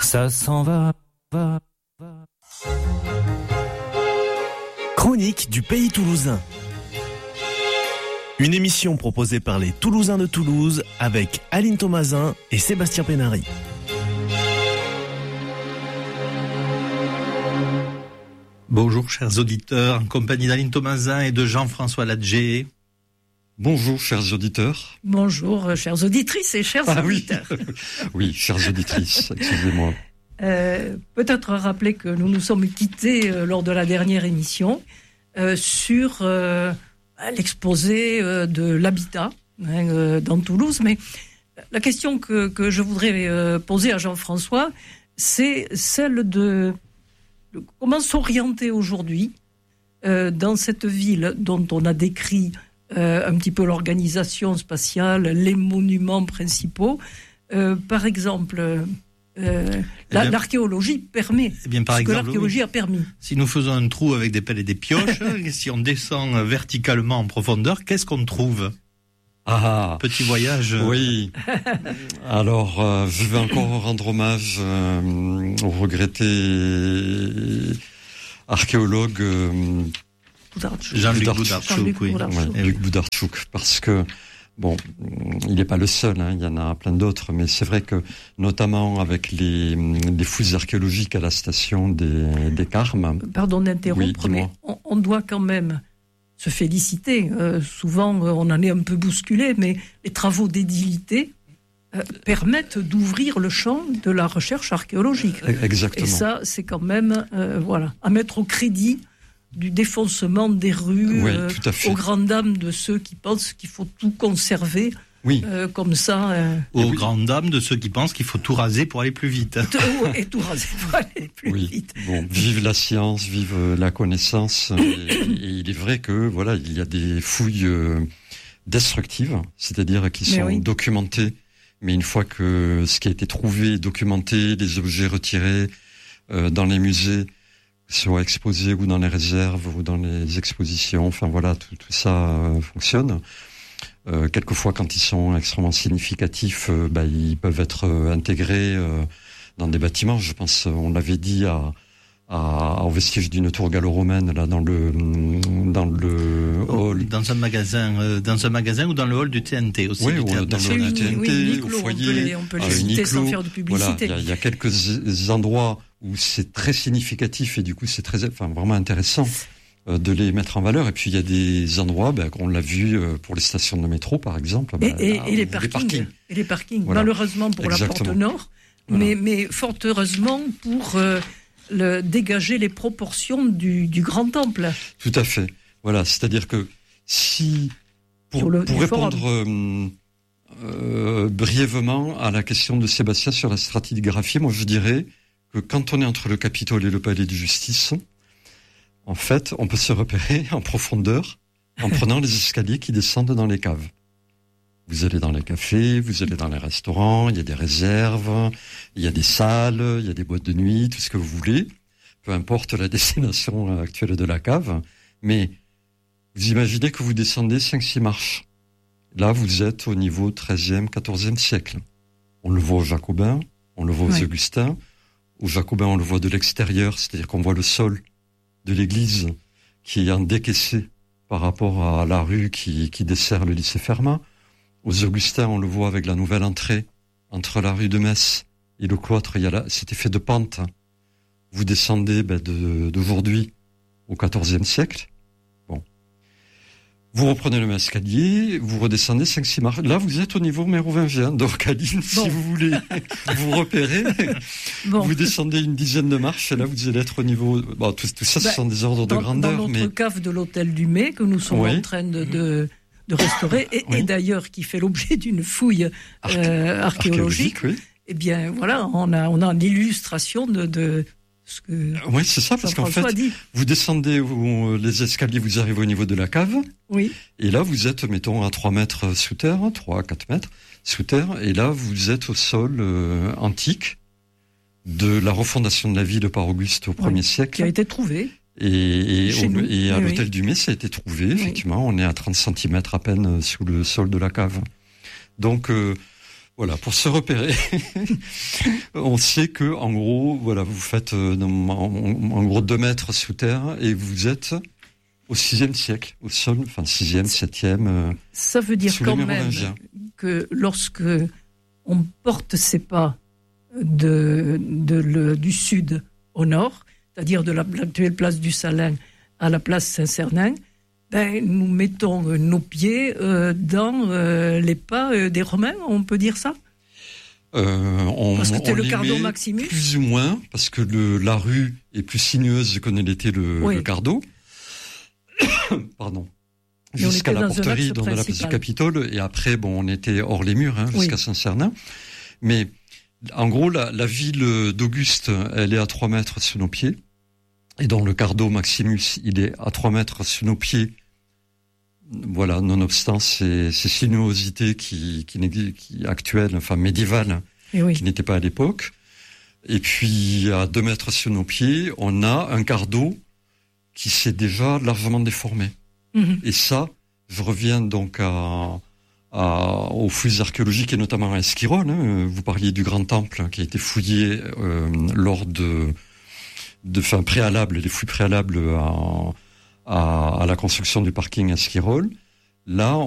Ça s'en va. Chronique du pays toulousain. Une émission proposée par les Toulousains de Toulouse avec Aline Thomasin et Sébastien Pénary. Bonjour chers auditeurs, en compagnie d'Aline Thomasin et de Jean-François Ladger. Bonjour chers auditeurs. Bonjour chères auditrices et chers auditeurs. Oui, chères auditrices, excusez-moi. Peut-être rappeler que nous nous sommes quittés lors de la dernière émission sur l'exposé de l'habitat dans Toulouse. Mais la question que je voudrais poser à Jean-François, c'est celle de comment s'orienter aujourd'hui dans cette ville dont on a décrit un petit peu l'organisation spatiale, les monuments principaux. Par exemple, l'archéologie permet ce que l'archéologie a permis. Si nous faisons un trou avec des pelles et des pioches, si on descend verticalement en profondeur, qu'est-ce qu'on trouve ? Petit voyage. Oui. Alors, je vais encore rendre hommage au regretté archéologue Jean-Luc Boudartchouk, parce que bon, il n'est pas le seul, il y en a plein d'autres, mais c'est vrai que notamment avec les fouilles archéologiques à la station des Carmes. Pardon d'interrompre, mais on doit quand même se féliciter. Souvent, on en est un peu bousculé, mais les travaux d'édilité permettent d'ouvrir le champ de la recherche archéologique. Exactement. Et ça, c'est quand même à mettre au crédit du défoncement des rues, aux grandes dames de ceux qui pensent qu'il faut tout conserver. Oui. Comme ça. Aux grandes dames de ceux qui pensent qu'il faut tout raser pour aller plus vite. Et tout raser pour aller plus vite. Bon, vive la science, vive la connaissance. et il est vrai que il y a des fouilles destructives, c'est-à-dire qui sont documentées. Mais une fois que ce qui a été trouvé, documenté, les objets retirés dans les musées, soit exposés ou dans les réserves ou dans les expositions, tout ça fonctionne. Quelquefois, quand ils sont extrêmement significatifs, ils peuvent être intégrés dans des bâtiments. Je pense, on l'avait dit au vestige d'une tour gallo-romaine, là, dans le hall. Dans un magasin ou dans le hall du TNT aussi. Oui, dans le hall du TNT, au foyer. On peut les citer sans faire de publicité. Il y a quelques endroits où c'est très significatif et du coup c'est vraiment intéressant de les mettre en valeur. Et puis il y a des endroits, on l'a vu pour les stations de métro par exemple. Et les parkings. Et les parkings. Voilà. Malheureusement pour Exactement. La porte nord, mais fort heureusement pour dégager les proportions du grand temple. Tout à fait. Voilà, c'est-à-dire que pour répondre brièvement à la question de Sébastien sur la stratigraphie, moi je dirais que quand on est entre le Capitole et le Palais de Justice, en fait, on peut se repérer en profondeur en prenant les escaliers qui descendent dans les caves. Vous allez dans les cafés, vous allez dans les restaurants, il y a des réserves, il y a des salles, il y a des boîtes de nuit, tout ce que vous voulez, peu importe la destination actuelle de la cave, mais vous imaginez que vous descendez 5-6 marches. Là, vous êtes au niveau 13e, 14e siècle. On le voit aux Jacobins, on le voit aux Augustins. Aux Jacobins, on le voit de l'extérieur, c'est-à-dire qu'on voit le sol de l'église qui est en décaissé par rapport à la rue qui dessert le lycée Fermat. Aux Augustins, on le voit avec la nouvelle entrée entre la rue de Metz et le cloître. Il y a cet effet de pente. Vous descendez d'aujourd'hui au XIVe siècle. Bon. Vous reprenez le même escalier, vous redescendez 5-6 marches. Là, vous êtes au niveau mérovingien. Donc, Aline, si vous voulez vous repérer, vous descendez une dizaine de marches. Et là, vous allez être au niveau... tout ça, ce sont des ordres de grandeur. Dans notre cave de l'hôtel du Mai, que nous sommes en train de restaurer, et d'ailleurs qui fait l'objet d'une fouille archéologique, eh bien, on a l'illustration de ce que oui, c'est ça, parce qu'en fait, vous descendez les escaliers, vous arrivez au niveau de la cave, et là, vous êtes, mettons, à 3 mètres sous terre, 3 à 4 mètres sous terre, et là, vous êtes au sol antique de la refondation de la ville par Auguste au 1er siècle. Qui a été trouvé. Et à l'hôtel du Mai, ça a été trouvé, effectivement. On est à 30 cm à peine sous le sol de la cave. Donc, Voilà, pour se repérer, on sait que en gros, voilà, vous faites en gros 2 mètres sous terre et vous êtes au 6e siècle, au sol, enfin 6e, 7e. Ça veut dire quand même que lorsque on porte ses pas du sud au nord, c'est-à-dire de l'actuelle place du Salin à la place Saint-Cernin, nous mettons nos pieds dans les pas des Romains, on peut dire ça ? Parce que c'était le Cardo Maximus ? Plus ou moins, parce que la rue est plus sinueuse que ne l'était le Cardo. Pardon. Jusqu'à la porterie, dans la place du Capitole, et après, on était hors les murs, jusqu'à Saint-Cernin. Mais, en gros, la ville d'Auguste, elle est à 3 mètres sous nos pieds. Et dans le Cardo Maximus, il est à 3 mètres sous nos pieds. Voilà, nonobstant ces sinuosités qui actuelles, enfin médiévales, qui n'étaient pas à l'époque. Et puis, à 2 mètres sous nos pieds, on a un Cardo qui s'est déjà largement déformé. Mmh. Et ça, je reviens donc aux fouilles archéologiques et notamment à Esquirol. Vous parliez du Grand Temple qui a été fouillé lors des fouilles préalables à la construction du parking à Esquirol. Là,